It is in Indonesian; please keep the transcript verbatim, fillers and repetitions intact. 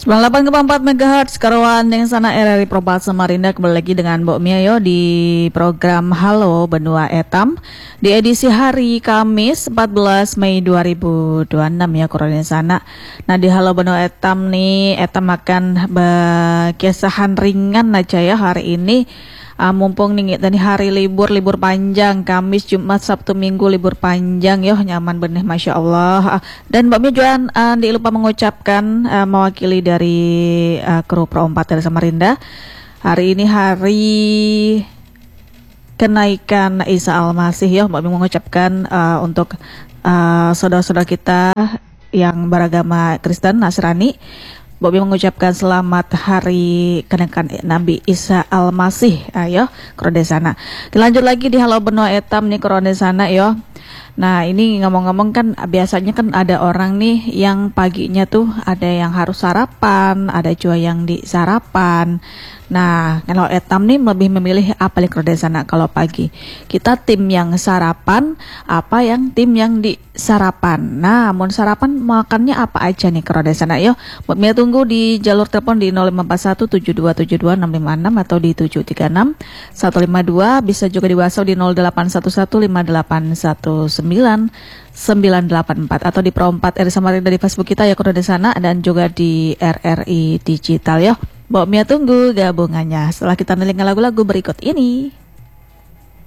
sembilan puluh delapan koma empat megahertz Karawan yang sana R R I Provinsi Samarinda, kembali lagi dengan Mbok Mia yo di program Halo Benua Etam di edisi hari Kamis empat belas Mei dua ribu dua puluh enam ya Karawan yang sana. Nah di Halo Benua Etam nih Etam akan berkesahan ringan aja ya hari ini. Uh, mumpung nih tadi hari libur libur panjang Kamis Jumat Sabtu Minggu libur panjang yo nyaman benih Masya Allah. Uh, dan Mbak Mia juga uh, di lupa mengucapkan uh, mewakili dari uh, kru Pro empat dari Samarinda, hari ini hari kenaikan Isa Al-Masih ya. Mbak Mia mengucapkan uh, untuk uh, saudara-saudara kita yang beragama Kristen Nasrani, Bobi mengucapkan selamat hari kenaikan Nabi Isa Al-Masih. Ayo, krode sana. Lanjut lagi di Halo Benua Etam nih krode sana yo. Nah ini ngomong-ngomong kan biasanya kan ada orang nih yang paginya tuh ada yang harus sarapan, ada juga yang di sarapan. Nah kalau Etam nih lebih memilih apa nih krode sana kalau pagi? Kita tim yang sarapan, apa yang tim yang di sarapan. Nah mau sarapan makannya apa aja nih krode sana yo. Buat Mia tunggu di jalur telepon di nol lima empat satu tujuh dua tujuh dua enam lima enam atau di tujuh tiga enam satu lima dua, bisa juga di WhatsApp di nol delapan satu satu lima delapan satu sembilan sembilan delapan empat atau di Pro empat R Samarinda di Facebook kita ya krode sana, dan juga di R R I Digital ya. Mbak Mia tunggu gabungannya setelah kita neling lagu-lagu berikut ini.